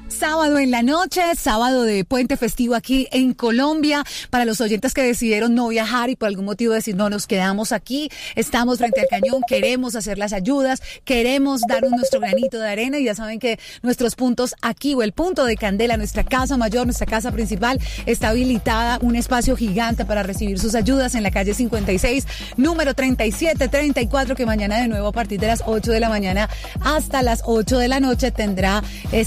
Sábado en la noche, sábado de puente festivo aquí en Colombia. Para los oyentes que decidieron no viajar y por algún motivo decir no, nos quedamos aquí, estamos frente al cañón, queremos hacer las ayudas, queremos dar nuestro granito de arena y ya saben que nuestros puntos aquí o el punto de Candela, nuestra casa mayor, nuestra casa principal, está habilitada un espacio gigante para recibir sus ayudas en la calle 56, número 3734, que mañana de nuevo a partir de las 8 de la mañana hasta las 8 de la noche tendrá